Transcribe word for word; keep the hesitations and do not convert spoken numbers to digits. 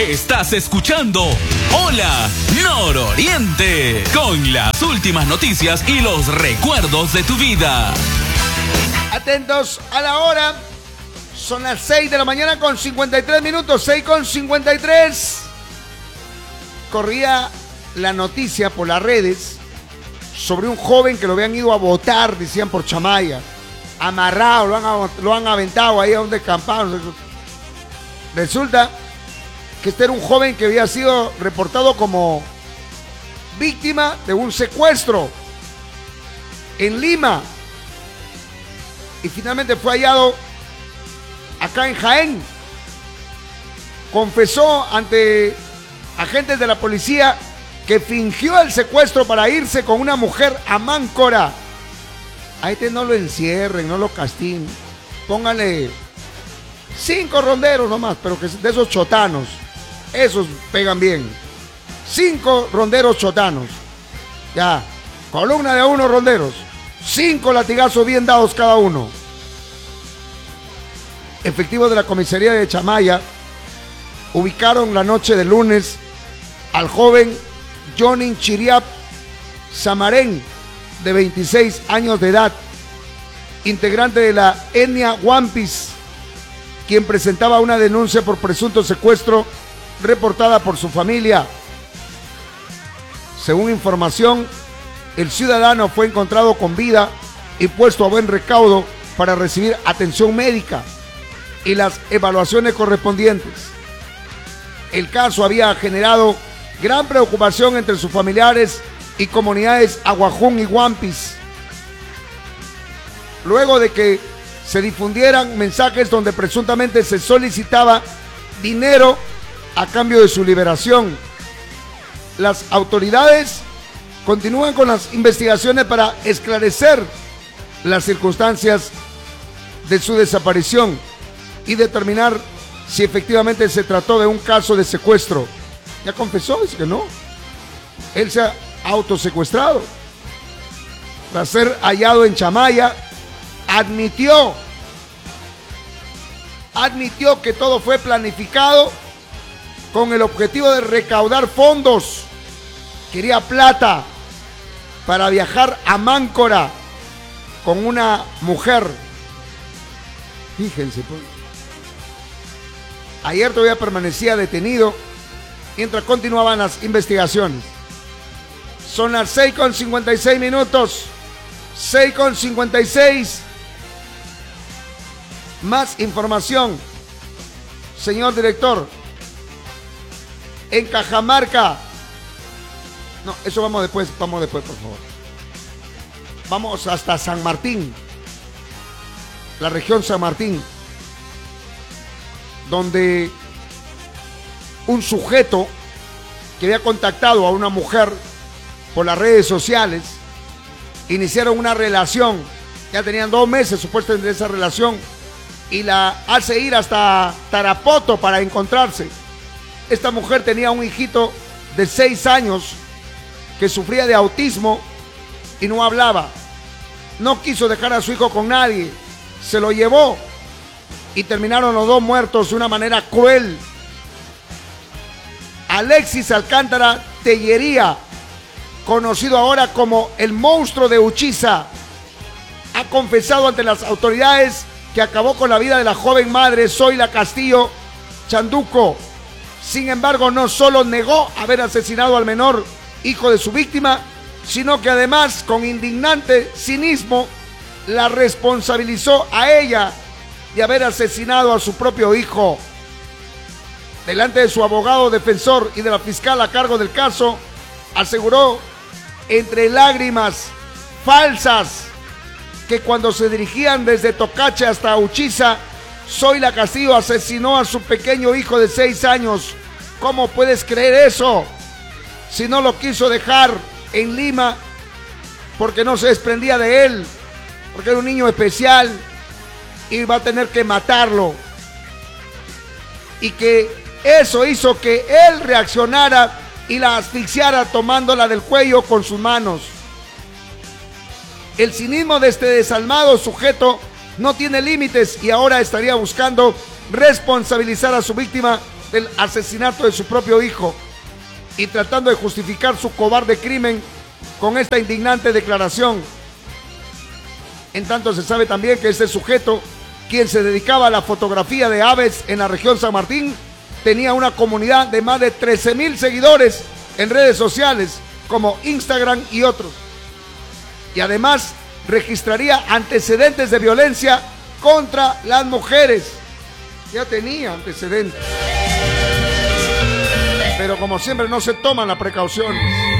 Estás escuchando Hola Nororiente, con las últimas noticias y los recuerdos de tu vida. Atentos a la hora. Son las seis de la mañana con cincuenta y tres minutos. seis con cincuenta y tres. Corría la noticia por las redes sobre un joven que lo habían ido a botar, decían, por Chamaya. Amarrado, lo han, lo han aventado ahí a un descampado. Resulta que este era un joven que había sido reportado como víctima de un secuestro en Lima. Y finalmente fue hallado acá en Jaén. Confesó ante agentes de la policía que fingió el secuestro para irse con una mujer a Máncora. A este no lo encierren, no lo castiguen. Pónganle cinco ronderos nomás, pero que de esos chotanos. Esos pegan bien. Cinco ronderos chotanos. Ya, columna de uno ronderos. Cinco latigazos bien dados cada uno. Efectivos de la comisaría de Chamaya ubicaron la noche del lunes al joven Johnny Chiriap Samarén, de veintiséis años de edad, integrante de la etnia Wampis, quien presentaba una denuncia por presunto secuestro reportada por su familia. Según información, el ciudadano fue encontrado con vida y puesto a buen recaudo para recibir atención médica y las evaluaciones correspondientes. El caso había generado gran preocupación entre sus familiares y comunidades Aguajún y Wampis, luego de que se difundieran mensajes donde presuntamente se solicitaba dinero a cambio de su liberación. Las autoridades continúan con las investigaciones para esclarecer las circunstancias de su desaparición y determinar si efectivamente se trató de un caso de secuestro. Ya confesó, dice que no. Él se ha autosecuestrado. Tras ser hallado en Chamaya, admitió, admitió que todo fue planificado con el objetivo de recaudar fondos. Quería plata para viajar a Máncora con una mujer. Fíjense, pues. Ayer todavía permanecía detenido mientras continuaban las investigaciones. Son las seis con cincuenta y seis minutos. seis con cincuenta y seis. Más información, señor director. En Cajamarca. No, eso vamos después, vamos después, por favor. Vamos hasta San Martín, la región San Martín, donde un sujeto que había contactado a una mujer por las redes sociales, iniciaron una relación, ya tenían dos meses supuestamente de esa relación, y la hace ir hasta Tarapoto para encontrarse. Esta mujer tenía un hijito de seis años que sufría de autismo y no hablaba. No quiso dejar a su hijo con nadie, se lo llevó y terminaron los dos muertos de una manera cruel. Alexis Alcántara Tellería, conocido ahora como el monstruo de Uchiza, ha confesado ante las autoridades que acabó con la vida de la joven madre Zoila Castillo Chanduco. Sin embargo, no solo negó haber asesinado al menor hijo de su víctima, sino que además, con indignante cinismo, la responsabilizó a ella de haber asesinado a su propio hijo. Delante de su abogado defensor y de la fiscal a cargo del caso, aseguró entre lágrimas falsas que cuando se dirigían desde Tocache hasta Uchiza, Zoila Castillo asesinó a su pequeño hijo de seis años. ¿Cómo puedes creer eso? Si no lo quiso dejar en Lima porque no se desprendía de él, porque era un niño especial y va a tener que matarlo. Y que eso hizo que él reaccionara y la asfixiara tomándola del cuello con sus manos. El cinismo de este desalmado sujeto no tiene límites y ahora estaría buscando responsabilizar a su víctima del asesinato de su propio hijo y tratando de justificar su cobarde crimen con esta indignante declaración. En tanto se sabe también que este sujeto, quien se dedicaba a la fotografía de aves en la región San Martín, tenía una comunidad de más de trece mil seguidores en redes sociales como Instagram y otros. Y además registraría antecedentes de violencia contra las mujeres. Ya tenía antecedentes. Pero como siempre no se toman las precauciones.